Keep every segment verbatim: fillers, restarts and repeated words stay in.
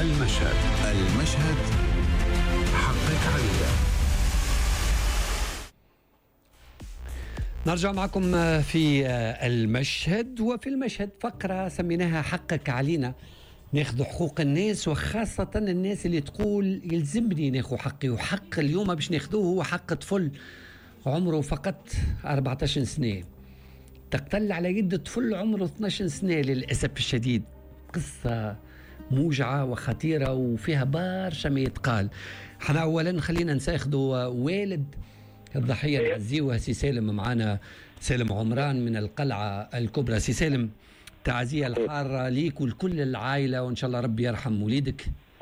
المشهد. المشهد حقك علينا. نرجع معكم في المشهد، وفي المشهد فقرة سميناها حقك علينا. ناخذ حقوق الناس، وخاصة الناس اللي تقول يلزمني ناخذ حقي. وحق اليوم باش ناخذوه هو حق طفل عمره فقط أربعة عشر سنة، تقتل على يد طفل عمره اثني عشر سنة للأسف الشديد. قصة موجعة وخطيرة وفيها برشا ما يتقال. احنا أولا خلينا نساخدوا والد الضحية نعزيوها سي سالم معنا، سالم عمران من القلعة الكبرى. سي سالم، تعزية الحارة ليك ولكل العائلة، وإن شاء الله ربي يرحم وليدك.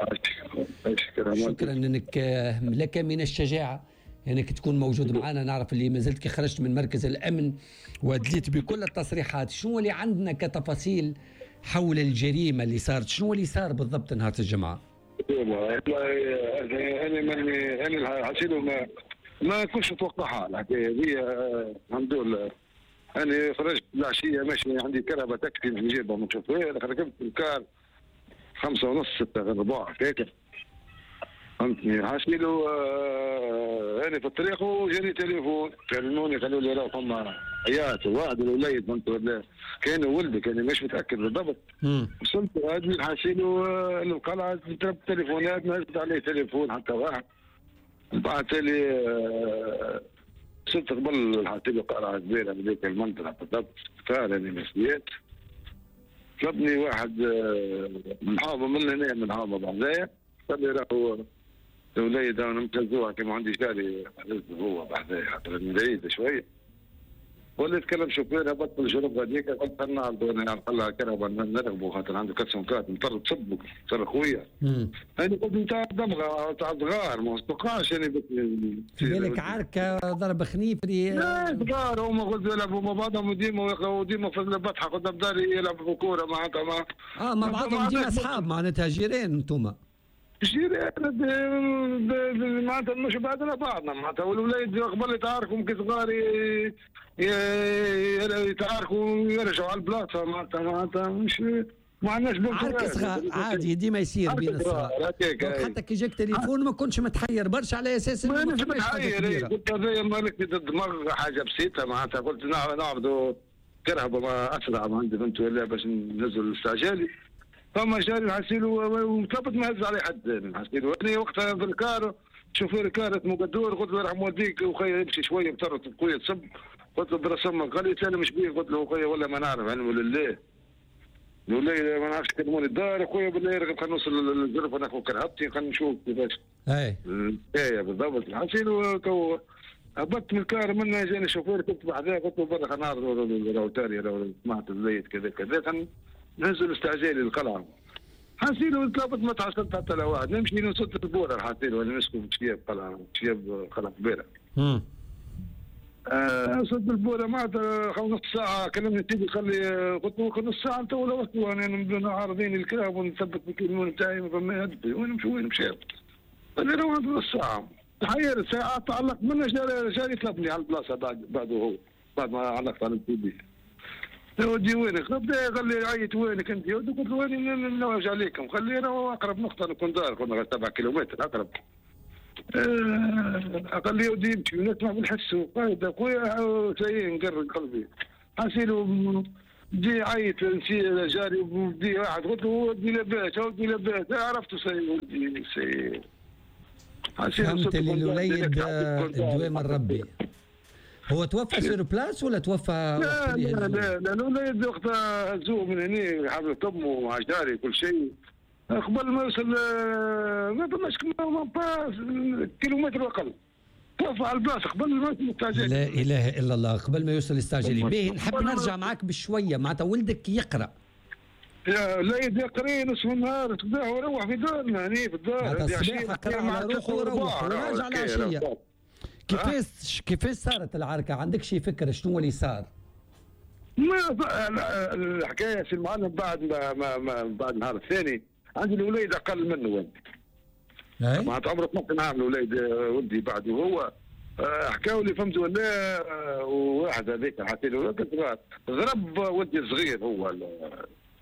شكرا انك لك من الشجاعة انك تكون موجود معنا. نعرف اللي ما زلت كي خرجت من مركز الامن وادليت بكل التصريحات. شنو اللي عندنا كتفاصيل حول الجريمة اللي صارت؟ شنو اللي صار بالضبط نهار الجمعة؟ والله انا ماني انا حسيته ما ما كنتش اتوقعها الحكايه هذه. الحمد لله انا خرجت العشيه ماشي عندي كرهبه تكفي نجيبها من شوفير، ركبت الكار خمسة ونص ستة ربع هيك فهمتني. حاسيلو آه انا في الطريق وجاني تليفون كلموني قالوا لي راه فما حياة واحد الوليد فهمت ولا كانوا ولدك، انا مش متاكد بالضبط. وصلت هذه حاسيلو آه القلعه تضرب تليفونات ما زاد عليه تليفون حتى واحد. بعث لي آه صرت قبل حتى له قلعه كبيره من ذيك المنطقه بالضبط فعلا مسؤوليات. طلبني واحد آه من حافظ من هنا من حافظ بعدايا قال لي راهو الوليد انا متزوع كما عندي شاري هو بعدايا خاطر بعيد شويه. وليت كلم شوفير بطل شرب هذيك قلت انا انا نطلع كرهبه نرغبوا خاطر عنده كاسون كات مضطر تصبك صار خويا. انا قلت نتاع دمغه تاع صغار ما استقاش انا في بالك عركه ضرب خنيفري. لا صغار هما قلت يلعبوا مع بعضهم وديما وديما في البطحه قدام داري يلعبوا كوره معناتها مع اه مع بعضهم ديما اصحاب معناتها جيران انتوما. جيران معناتها مش بعدنا بعضنا معناتها والولاد قبل يتعاركوا كي صغار يتعاركوا يرجعوا على البلاصه معناتها معناتها مش ما عندناش عرك صغار عادي ديما يصير بين الصغار. حتى كي جاك تليفون ما كنتش متحير برشا على اساس ما كنتش متحير. قلت هذايا مالك الدماغ حاجه بسيطه معناتها قلت نعرضوا كرهبه ما اسرع ما عندي فهمت ولا باش ننزل الاستعجالي. فما جاري حسيلو وثبت ما هز عليه حد حسيلو. انا وقتها في الكار شوفير كارت مقدور قلت له يرحم والديك وخيا يمشي شويه مطرت خويا تصب قلت له برسمك قال لي انا مش بيه قلت له خويا ولا ما نعرف علمه لله لله ما نعرفش كلموني الدار خويا بالله يرغب خلينا نوصل للظرف انا اخو كرهبتي خلينا نشوف كيفاش. اي ايه بالضبط حسيلو تو هبطت من الكار منه جاني شوفير كنت بعدها قلت له برا خلينا نعرض لو تاني لو سمعت الزيت كذا كذا ننزل استعجالي القلعه. حاسيلو تلابط ما تعصبت حتى لو واحد نمشي نوصل البورة حاسيلو انا نسكن شياب قلعه شياب قلعه كبيره. امم آه وصلت البورة معناتها نص ساعه كلمني تيجي خلي قلت له نص ساعه انت ولا وقت انا عارضين الكلاب ونثبت بالكلمون بتاعي ما فما هدفي وين نمشي وين مشيت. قال لي روح نص ساعه تحير ساعه تعلقت منه جاري جاري طلبني على البلاصه بعد بعده هو بعد ما علقت على التي يا ودي وينك؟ قال لي عيط وينك انت؟ قلت له وين نوجه عليكم؟ خلي انا اقرب نقطه نكون دار كنا سبعة كيلومتر اقرب. آه قال لي يا ودي يمشي ونسمع بالحس وقايد اخويا سيء نقرب قلبي. حاسيلو دي عيط نسي جاري ودي واحد قلت له ودي لباس ودي لباس عرفت سيء ودي سيء. فهمت اللي الوليد دوام الربي. هو توفى سير بلاس ولا توفى؟ لا لا لا لا الوليد وقتها هزوه من هنا حملة امه مع جاري كل شيء قبل ما يوصل ما فماش كيلومتر اقل توفى على البلاصه قبل ما يوصل الاستعجالي. لا اله الا الله قبل ما يوصل الاستعجالي. باهي نحب نرجع معك بشويه معناتها ولدك يقرا. يا وليد يقرا نصف النهار صباح ويروح في دارنا هنا في الدار. معناتها الصباح قرا على روحه ويروح وراجع العشيه. كيفاش كيفاش صارت العركه؟ عندك شي فكره شنو اللي صار؟ ما الحكايه سي المعلم بعد ما, ما, ما بعد النهار الثاني عندي الوليد اقل منه ولدي. معناتها عمره اثنا عشر عام الوليد ولدي بعده هو حكاوا لي فهمت ولا وواحد هذيك حكى له صغار ضرب ولدي الصغير هو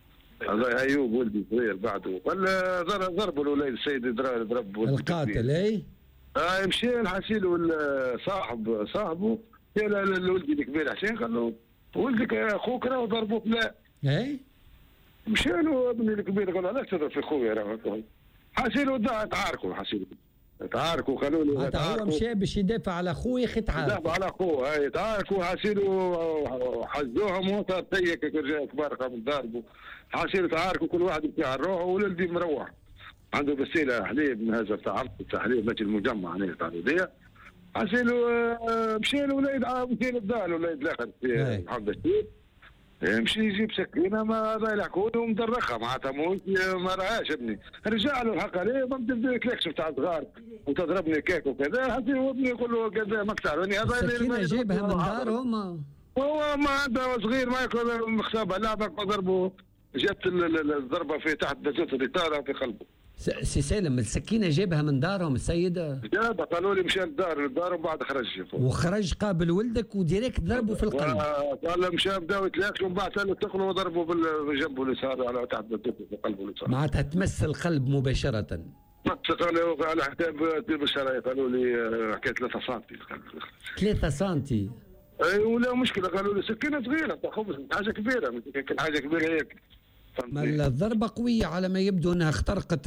هذا ايوب ولدي صغير بعده، ولا ضرب الوليد السيد ضرب ضرب القاتل. اي اه مشى الحسيل صاحب صاحبه قال لولدي الكبير حسين قال له ولدك اخوك راه ضربوك. لا اي مشى له ابني الكبير قال له علاش تضرب في خويا راه حسيل تعاركوا حسيل تعاركوا قالوا له حتى هو مشى باش يدافع على اخوه خي تعارك يدافع على اخوه. اي تعاركوا حسيلوا حزوهم وصار تيك رجال كبار قاموا ضاربوا حسيلوا تعاركوا كل واحد يبكي على روحه، ولدي مروح عنده بسيله حليب من هذا تاع عرض حليب ماشي المجمع هنا تاع الوديه. حسيلوا مشى له وليد مشى للدار الوليد الاخر في محمد الشيخ مشي يجيب سكينه ما هذا يحكوا له مدرخه معناتها ما راهاش ابني. رجع له الحق عليه ما تديركش تاع صغار وتضربني كيك وكذا. حسيت ابني يقول له كذا ما كثرني هذا السكينه جايبها من دارهم. هو ما عنده صغير ما ياكل مخصبه لعبه وضربه جات الضربه في تحت بزوت الرطاله في قلبه. سي سالم السكينه جابها من دارهم السيده؟ جابها قالوا لي مشى للدار للدار وبعد خرج وخرج قابل ولدك وديريكت ضربه في القلب. قال مشى بداو يتلاكشوا ومن بعد سالوا ثقلوا وضربوا بالجنب اليسار على تحت في قلبه اليسار. معناتها تمس القلب مباشره. قالوا على حساب بالشرايط قالوا لي حكايه ثلاثة سنتي ثلاثة سنتي. اي ولا مشكله قالوا لي سكينه صغيره خبز حاجه كبيره مش حاجه كبيره هيك. ما الضربة قوية على ما يبدو انها اخترقت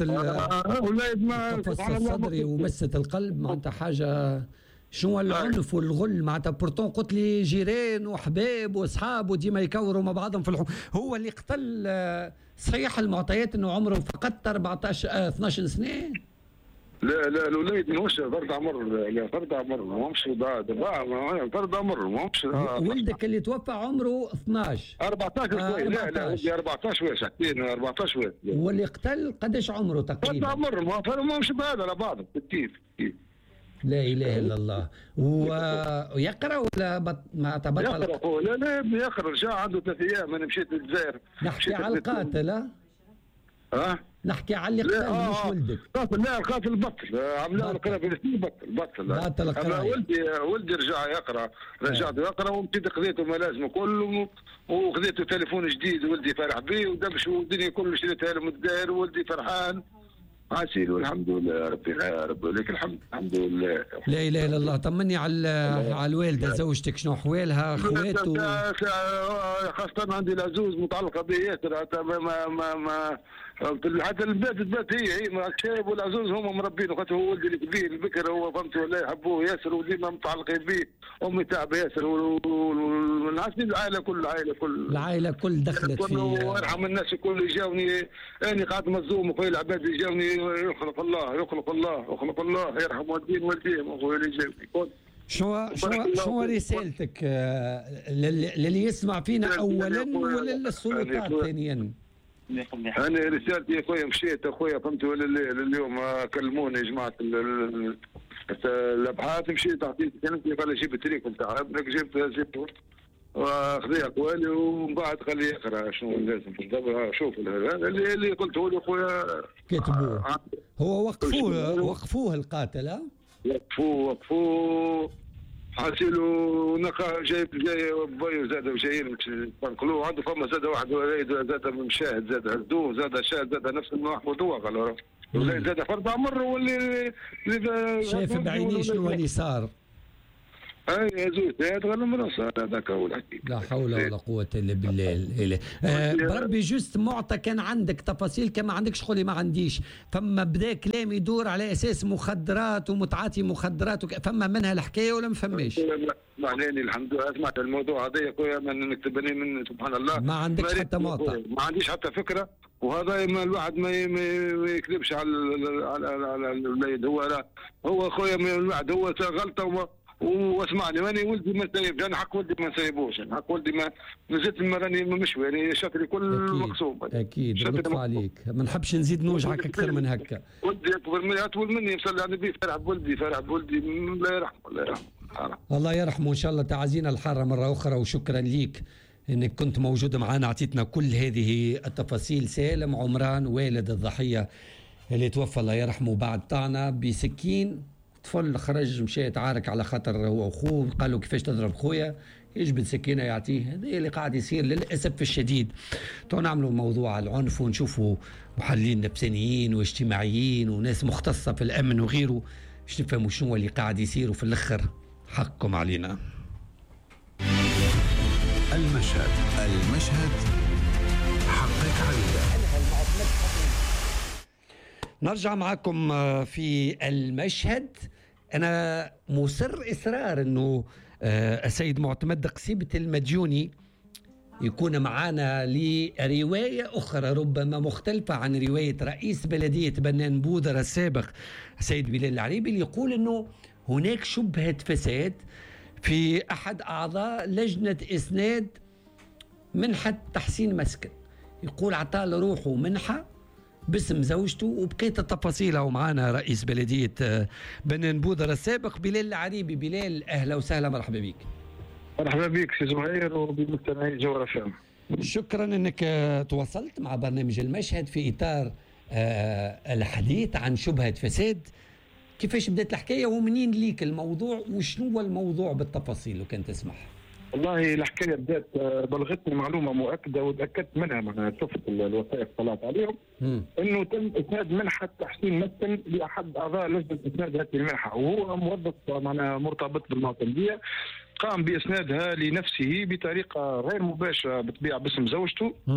القفص الصدري ومست القلب. معناتها حاجة شنو العنف والغل. معناتها برتون قلت لي جيران وحباب واصحاب وديما يكوروا مع بعضهم في الحكم. هو اللي قتل صحيح المعطيات انه عمره فقط أربعطاش اثناش سنة. لا لا الوليد ماهوش فرد عمر. لا فرد عمر ماهوش فرد عمر ماهوش. ولدك اللي توفى عمره اثناش أربعطاش آه لا لا ولدي أربعطاش واش حتى أربعطاش واش. واللي قتل قداش عمره تقريبا؟ فرد عمر ماهوش بهذا على بعض كيف كيف. لا اله الا الله. ويقرا ولا بط... ما تبطل؟ يقرا. لا لا ابني يقرا رجع عنده ثلاث ايام انا مشيت للجزائر. نحكي على القاتل. ها اه نحكي على اللي قتل آه مش ولدك. قاتل لا القاتل بطل عملوا له قراءة فلسطين بطل بطل بطل انا ولدي ولدي رجع يقرا رجعت يقرا ومشيت خذيته ملازمه كله وخذيته تليفون جديد ولدي فرح به ودبش والدنيا كله شريتها له من الدار وولدي فرحان عسير والحمد لله يا ربي يا رب لك الحمد الحمد لله. لا اله الا الله. طمني على على الوالده زوجتك شنو احوالها اخواته؟ خاصه عندي العزوز متعلقه به ياسر ما ما ما حتى البيت البيت هي هي الشايب والعزوز هم مربينه خاطر هو ولدي الكبير البكر هو فهمت ولا يحبوه ياسر وديما متعلقين به. امي تعبه ياسر والناس العائله كل العائله كل العائله كل دخلت فيه. وارحم الناس الكل يجاوني اني قاعد مظلوم اخوي العباد يجاوني يخلق الله يخلق الله يخلق الله يرحم والدين والدين اخوي اللي يجاوني. شو شو شو رسالتك للي يسمع فينا اولا وللسلطات ثانيا؟ انا رسالتي يا اخويا مشيت اخويا فهمت اليوم كلموني جماعه الابحاث مشيت اعطيت كلمتي قال جيب التريك نتاع ابنك جبت جبته واخذيه اقوالي ومن بعد خليه يقرا شنو لازم بالضبط. شوف اللي اللي قلته له اخويا كتبوه. هو وقفوه وقفوه القاتل. ها وقفوه وقفوه حاسيلو نقا جايب جاي بيو زاد جايين ينقلوه عنده فما زاد واحد زاد مشاهد زاد هزوه زاد شاهد زاد نفس النوع خذوه قالوا ولا زاد فرد عمر واللي شايف بعينيه شنو اللي صار. اي زوج هذا المرص هذاك هو الحكي. لا حول ولا قوه الا بالله. آه بربي جوست معطى كان عندك تفاصيل كما عندكش قولي ما عنديش. فما بدا كلام يدور على اساس مخدرات ومتعاطي مخدرات وك... فما منها الحكايه ولا ما فماش؟ معناني الحمد لله سمعت الموضوع هذا يا خويا من نكتبني من سبحان الله ما عندكش حتى معطى. ما عنديش حتى فكره وهذا ما الواحد ما ما يكذبش على على على الوليد. هو هو خويا الواحد هو غلطه وما واسمعني ماني ولدي ما سايب انا حق ولدي ما سايبوش انا حق ولدي ما نزلت راني مشوي يعني شكلي كل مقسوم. اكيد لطف عليك ما نحبش نزيد نوجعك اكثر من هكا. ولدي اكبر مني اطول مني مصلي على النبي فرح بولدي فرح بولدي الله يرحمه الله يرحمه الله يرحمه ان شاء الله. تعازينا الحاره مره اخرى وشكرا ليك انك كنت موجود معنا اعطيتنا كل هذه التفاصيل. سالم عمران والد الضحيه اللي توفى الله يرحمه بعد طعنه بسكين. طفل خرج مشى يتعارك على خاطر هو واخوه قال له كيفاش تضرب خويا يجبد سكينه يعطيه. هذا اللي قاعد يصير للاسف الشديد. تو نعملوا موضوع العنف ونشوفوا محللين نفسانيين واجتماعيين وناس مختصه في الامن وغيره باش نفهموا شنو اللي قاعد يصير، وفي الاخر حقكم علينا. المشهد المشهد حقك علينا. نرجع معكم في المشهد. أنا مصر إصرار أنه السيد معتمد قصيبة المديوني يكون معنا لرواية أخرى ربما مختلفة عن رواية رئيس بلدية بنان بودرة السابق السيد بلال العريبي، اللي يقول أنه هناك شبهة فساد في أحد أعضاء لجنة إسناد منحة تحسين مسكن. يقول عطاه لروحه منحة باسم زوجته وبقيت التفاصيل. ومعانا رئيس بلدية بنان بودرة السابق بلال العريبي. بلال أهلا وسهلا، مرحبا بك. مرحبا بك سي زهير وبمستمعي جوهر فهم. شكرا أنك تواصلت مع برنامج المشهد في إطار الحديث عن شبهة فساد. كيفاش بدأت الحكاية ومنين ليك الموضوع وشنو هو الموضوع بالتفاصيل لو كان تسمح؟ والله الحكايه بدات بلغتني معلومه مؤكده وتاكدت منها، انا شفت الوثائق طلعت عليهم انه تم اسناد منحه تحسين مسكن لاحد اعضاء لجنه اسناد هذه المنحه، وهو موظف معناها مرتبط بالمعتمديه قام باسنادها لنفسه بطريقه غير مباشره بالطبيعه باسم زوجته